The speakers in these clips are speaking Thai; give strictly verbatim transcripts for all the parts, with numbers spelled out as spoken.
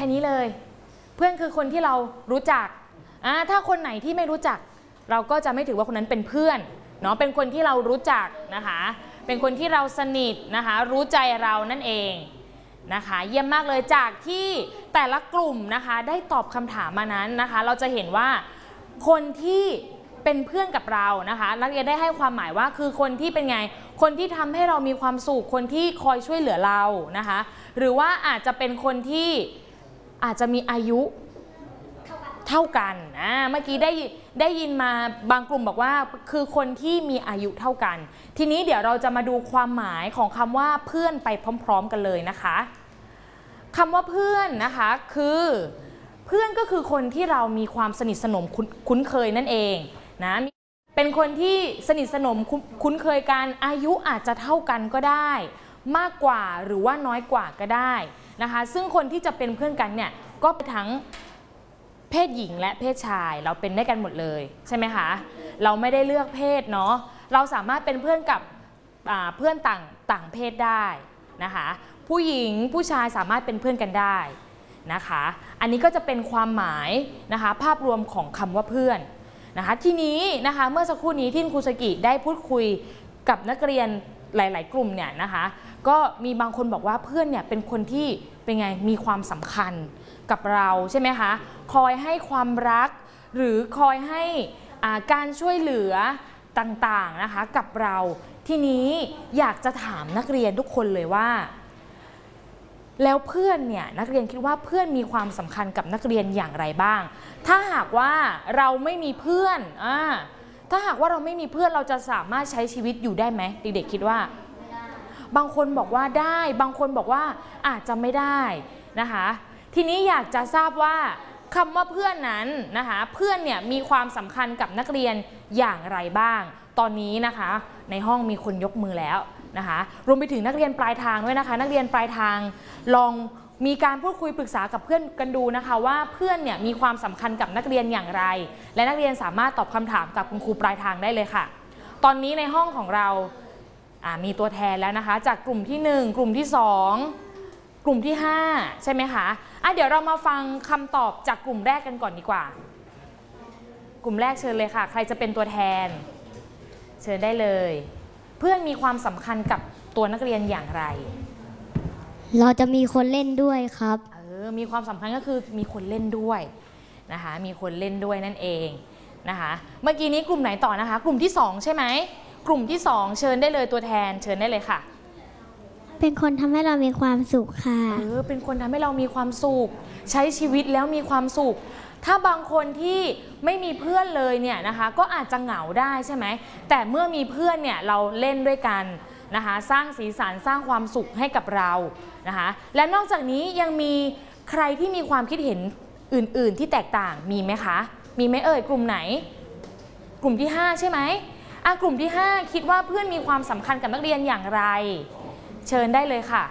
ค่นี้เลยเพื่อนคือคนที่เรารู้จักอ่าถ้าคนไหนที่ไม่รู้จักเราก็จะไม่ถือว่าคนนั้นเป็นเพื่อนเนาะเป็นคนที่เรารู้จักนะคะเป็นคนที่เราสนิทนะคะรู้ใจเรานั่นเองนะคะเยี่ยมมากเลยจากที่แต่ละกลุ่มนะคะได้ตอบคำถามมานั้นนะคะเราจะเห็นว่าคนที่เป็นเพื่อนกับเรานะคะนักเรียนได้ให้ความหมายว่าคือคนที่เป็นไงคนที่ทำให้เรามีความสุขคนที่คอยช่วยเหลือเรานะคะหรือว่าอาจจะเป็นคนที่อาจจะมีอายุเท่ากันอ่าเมื่อกี้ได้ได้ยินมาบางกลุ่มบอกว่าคือคนที่มีอายุเท่ากันทีนี้เดี๋ยวเราจะมาดูความหมายของคำว่าเพื่อนไปพร้อมๆกันเลยนะคะคำว่าเพื่อนนะคะคือเพื่อนก็คือคนที่เรามีความสนิทสนมคุ้นเคยนั่นเองนะเป็นคนที่สนิทสนมคุ้นเคยกันอายุอาจจะเท่ากันก็ได้มากกว่าหรือว่าน้อยกว่าก็ได้นะคะซึ่งคนที่จะเป็นเพื่อนกันเนี่ยก็ทั้งเพศหญิงและเพศชายเราเป็นได้กันหมดเลยใช่ไหมคะเราไม่ได้เลือกเพศเนาะเราสามารถเป็นเพื่อนกับเพื่อนต่างต่างเพศได้นะคะผู้หญิงผู้ชายสามารถเป็นเพื่อนกันได้นะคะอันนี้ก็จะเป็นความหมายนะคะภาพรวมของคำว่าเพื่อนนะคะทีนี้นะคะเมื่อสักครู่นี้ที่ครูสกิได้พูดคุยกับนักเรียนหลายๆกลุ่มเนี่ยนะคะก็มีบางคนบอกว่าเพื่อนเนี่ยเป็นคนที่เป็นไงมีความสำคัญกับเราใช่ไหมคะคอยให้ความรักหรือคอยให้การช่วยเหลือต่างๆนะคะกับเราทีนี้อยากจะถามนักเรียนทุกคนเลยว่าแล้วเพื่อนเนี่ยนักเรียนคิดว่าเพื่อนมีความสำคัญกับนักเรียนอย่างไรบ้างถ้าหากว่าเราไม่มีเพื่อนอ่าถ้าหากว่าเราไม่มีเพื่อนเราจะสามารถใช้ชีวิตอยู่ได้ไหมเด็กๆคิดว่าบางคนบอกว่าได้บางคนบอกว่าอาจจะไม่ได้นะคะทีนี้อยากจะทราบว่าคำว่าเพื่อนนั้นนะคะเพื่อนเนี่ยมีความสำคัญกับนักเรียนอย่างไรบ้างตอนนี้นะคะในห้องมีคนยกมือแล้วนะคะรวมไปถึงนักเรียนปลายทางด้วยนะคะนักเรียนปลายทางลองมีการพูดคุยปรึกษากับเพื่อนกันดูนะคะว่าเพื่อนเนี่ยมีความสำคัญกับนักเรียนอย่างไรและนักเรียนสามารถตอบคำถามกับคุณครูปลายทางได้เลยค่ะตอนนี้ในห้องของเรามีตัวแทนแล้วนะคะจากกลุ่มที่หนึ่งกลุ่มที่สองกลุ่มที่ห้าใช่ไหมคะอ่ะเดี๋ยวเรามาฟังคำตอบจากกลุ่มแรกกันก่อนดีกว่ากลุ่มแรกเชิญเลยค่ะใครจะเป็นตัวแทนเชิญได้เลยเพื่อนมีความสำคัญกับตัวนักเรียนอย่างไรเราจะมีคนเล่นด้วยครับเออมีความสำคัญก็คือมีคนเล่นด้วยนะคะมีคนเล่นด้วยนั่นเองนะคะเมื่อกี้นี้กลุ่มไหนต่อนะคะกลุ่มที่สองใช่ไหมกลุ่มที่สองเชิญได้เลยตัวแทนเชิญได้เลยค่ะเป็นคนทำให้เรามีความสุขค่ะเออเป็นคนทำให้เรามีความสุขใช้ชีวิตแล้วมีความสุขถ้าบางคนที่ไม่มีเพื่อนเลยเนี่ยนะคะก็อาจจะเหงาได้ใช่ไหมแต่เมื่อมีเพื่อนเนี่ยเราเล่นด้วยกันนะคะสร้างสีสันสร้างความสุขให้กับเรานะคะและนอกจากนี้ยังมีใครที่มีความคิดเห็นอื่นๆที่แตกต่างมีไหมคะมีไหมเอ่ยกลุ่มไหนกลุ่มที่ห้าใช่ไหมอ่ะกลุ่มที่ห้าคิดว่าเพื่อนมีความสำคัญกับนักเรียนอย่างไรเชิญได้เลยค่ะ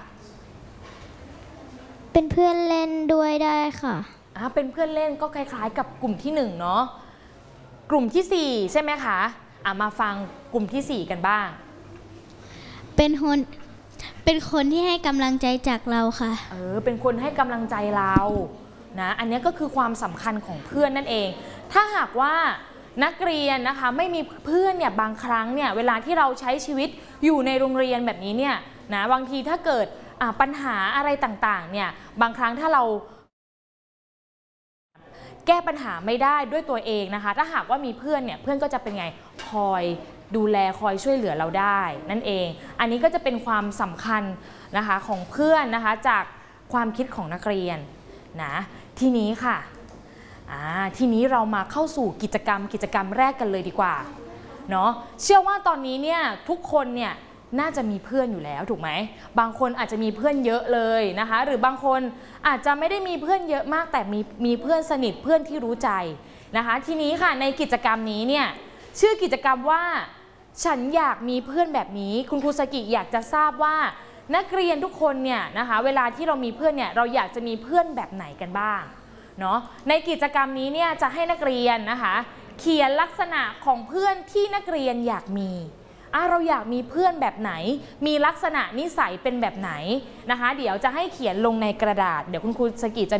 เป็นเพื่อนเล่นด้วยได้ค่ะอ่าเป็นเพื่อนเล่นก็คล้ายๆกับกลุ่มที่หนึ่งเนาะกลุ่มที่สี่ใช่ไหมคะอ่ะมาฟังกลุ่มที่สี่กันบ้างเป็นคนเป็นคนที่ให้กำลังใจจากเราค่ะเออเป็นคนให้กำลังใจเรานะอันนี้ก็คือความสำคัญของเพื่อนนั่นเองถ้าหากว่านักเรียนนะคะไม่มีเพื่อนเนี่ยบางครั้งเนี่ยเวลาที่เราใช้ชีวิตอยู่ในโรงเรียนแบบนี้เนี่ยนะบางทีถ้าเกิดปัญหาอะไรต่างๆเนี่ยบางครั้งถ้าเราแก้ปัญหาไม่ได้ด้วยตัวเองนะคะถ้าหากว่ามีเพื่อนเนี่ยเพื่อนก็จะเป็นไงคอยดูแลคอยช่วยเหลือเราได้นั่นเองอันนี้ก็จะเป็นความสำคัญนะคะของเพื่อนนะคะจากความคิดของนักเรียนนะทีนี้ค่ะทีนี้เรามาเข้าสู่กิจกรรมกิจกรรมแรกกันเลยดีกว่าเนาะเชื่อว่าตอนนี้เนี่ยทุกคนเนี่ยน่าจะมีเพื่อนอยู่แล้วถูกไหมบางคนอาจจะมีเพื่อนเยอะเลยนะคะหรือบางคนอาจจะไม่ได้มีเพื่อนเยอะมากแต่มีมีเพื่อนสนิทเพื่อนที่รู้ใจนะคะทีนี้ค่ะในกิจกรรมนี้เนี่ยชื่อกิจกรรมว่าฉันอยากมีเพื่อนแบบนี้คุณครูสกิอยากจะทราบว่านักเรียนทุกคนเนี่ยนะคะเวลาที่เรามีเพื่อนเนี่ยเราอยากจะมีเพื่อนแบบไหนกันบ้างเนาะในกิจกรรมนี้เนี่ยจะให้นักเรียนนะคะเขียนลักษณะของเพื่อนที่นักเรียนอยากมีอ่ะเราอยากมีเพื่อนแบบไหนมีลักษณะนิสัยเป็นแบบไหนนะคะเดี๋ยวจะให้เขียนลงในกระดาษเดี๋ยวคุณครูสกิจะ